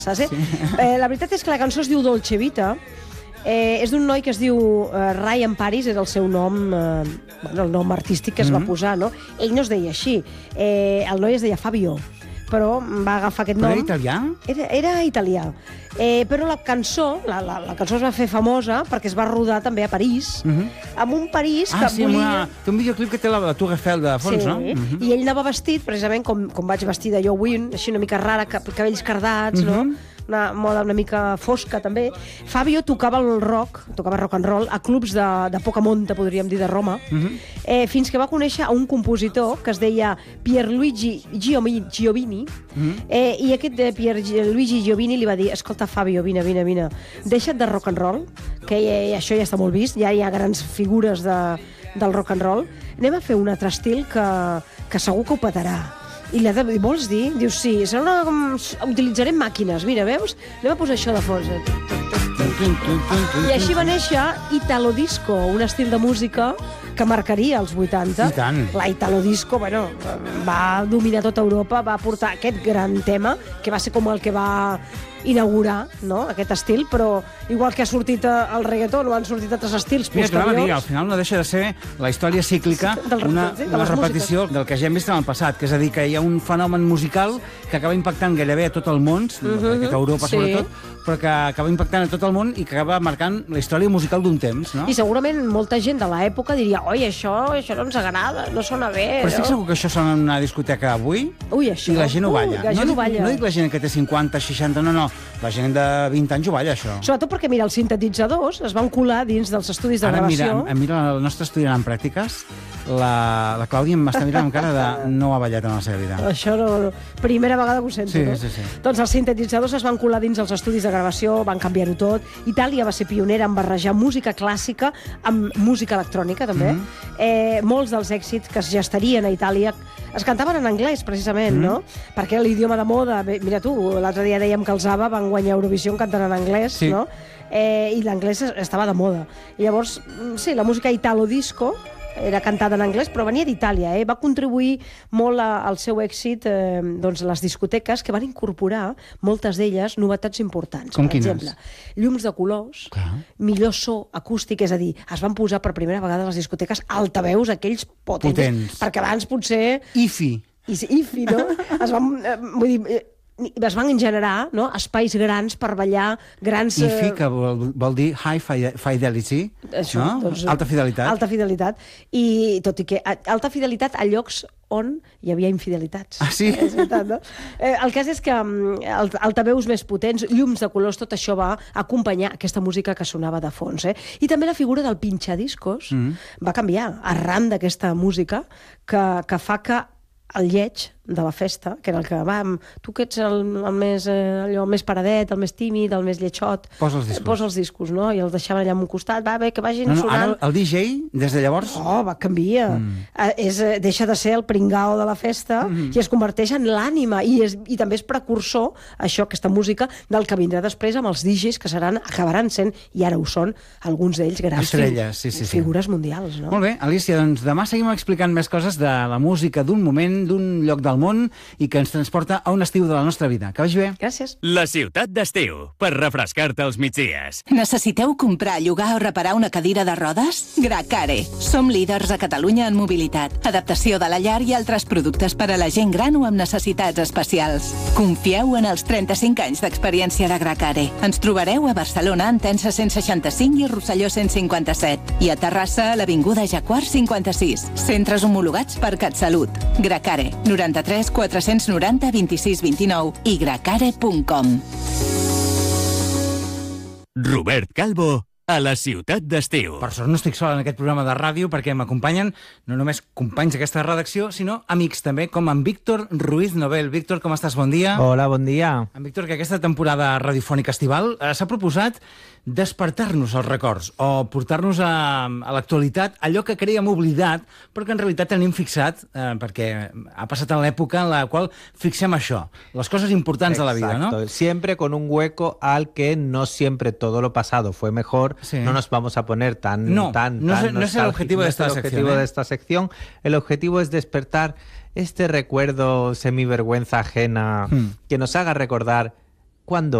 saps? La veritat és que la cançó es diu Dolce Vita, és d'un noi que es diu Ryan Paris, era el seu nom, el nom artístic que es va posar, no? Ell no es deia així, el noi es deia Fabio, però va agafar aquest nom. Però era italià? Era italià. Però la cançó es va fer famosa perquè es va rodar també a París, amb un París que volia... Té un videoclip que té la Tour Eiffel de fons, no? I ell anava vestit, precisament, com vaig vestir de Jo Win, així una mica rara, cabells cardats, no? Una moda una mica fosca, també. Fabio tocava el rock and roll, a clubs de poca monta, podríem dir, de Roma, fins que va conèixer a un compositor que es deia Pierluigi Giovini, i aquest Pierluigi Giovini li va dir: escolta, Fabio, vine, deixa't de rock and roll, que això ja està molt vist, ja hi ha grans figures del rock and roll, anem a fer un altre estil que segur que ho petarà. I vols dir? Dius, sí, utilitzarem màquines, mira, veus? Anem a posar això de fons. I així va néixer Italo Disco, un estil de música que marcaria els 80. I tant. La Italo Disco, bueno, va dominar tota Europa, va portar aquest gran tema, que va ser com el que va inaugurar, no?, aquest estil, però igual que ha sortit el reggaeton, no han sortit altres estils posteriors. Al final no deixa de ser la història cíclica, una repetició del que ja hem vist en el passat, que és a dir, que hi ha un fenomen musical que acaba impactant gairebé a tot el món, a Europa sobretot, però que acaba impactant a tot el món i que acaba marcant la història musical d'un temps, no? I segurament molta gent de l'època diria: oi, això no ens agrada, no sona bé. Però estic segur que això sona en una discoteca avui? Ui, això. I la gent ho balla. No dic la gent que té 50, 60, no. La gent de 20 anys ho balla, això. Sobretot perquè, mira, els sintetitzadors es van colar dins dels estudis de gravació. Mira el nostre estudiant en pràctiques, la Clàudia m'està mirant amb cara de no ha ballat en la seva vida. Això no. Primera vegada que ho sento, no? Sí. Doncs els sintetitzadors es van colar dins els estudis de gravació, van canviar-ho tot. Itàlia va ser pionera en barrejar música clàssica amb música electrònica, també. Molts dels èxits que es gestarien a Itàlia es cantaven en anglès, precisament, no? Perquè era l'idioma de moda. Mira tu, l'altre dia dèiem que els ABBA van guanyar Eurovisió cantant en anglès, no? I l'anglès estava de moda. I llavors, sí, la música italo-disco era cantada en anglès, però venia d'Itàlia. Va contribuir molt al seu èxit les discoteques, que van incorporar, moltes d'elles, novetats importants. Com quines? Per exemple, llums de colors, millor so acústic, és a dir, es van posar per primera vegada a les discoteques altaveus, aquells potents. Perquè abans potser... IFI, no? Es van generar, no?, espais grans per ballar, grans... IFI, que vol dir High Fidelity, no? Doncs, alta fidelitat. Alta fidelitat. I tot i que alta fidelitat a llocs on hi havia infidelitats. Ah, sí? És veritat, no? El cas és que altaveus més potents, llums de colors, tot això va acompanyar aquesta música que sonava de fons. I també la figura del pinxadiscos va canviar arran d'aquesta música que fa que el lleig de la festa, que era el que tu que ets el més paradet, el més tímid, el més lletxot, posa els discos, no? I els deixaven allà en un costat, que vagin sonant. Ara el DJ, des de llavors... Va canviar. Deixa de ser el pringao de la festa i es converteix en l'ànima, i també és precursor, això, aquesta música, del que vindrà després amb els DJs, que acabaran sent, i ara ho són, alguns d'ells grans figures mundials, no? Molt bé, Alicia, doncs demà seguim explicant més coses de la música d'un moment, d'un lloc del món, i que ens transporta a un estiu de la nostra vida. Que vagi bé. Gràcies. La ciutat d'estiu, per refrescar-te els migdies. Necessiteu comprar, llogar o reparar una cadira de rodes? Gracare. Som líders a Catalunya en mobilitat, adaptació de la llar i altres productes per a la gent gran o amb necessitats especials. Confieu en els 35 anys d'experiència de Gracare. Ens trobareu a Barcelona, Entença 165 i Rosselló 157. I a Terrassa, a l'Avinguda Jaguar 56. Centres homologats per CatSalut. Gracare. 93 490 26 29 i gracare.com. Robert Calvo, a la ciutat d'estiu. Per sort no estic sol en aquest programa de ràdio, perquè m'acompanyen no només companys d'aquesta redacció, sinó amics també, com en Víctor Ruiz Nobel. Víctor, com estàs? Bon dia. Hola, bon dia. En Víctor, que aquesta temporada radiofònica estival s'ha proposat despertar-nos els records o portar-nos a l'actualitat allò que creiem oblidat, però que en realitat tenim fixat, perquè ha passat en l'època en la qual fixem això, les coses importants de la vida, ¿no? Siempre con un hueco al que no siempre todo lo pasado fue mejor. No nos vamos a poner no es el objetivo de esta sección. El objetivo es despertar este recuerdo semivergüenza ajena que nos haga recordar cuando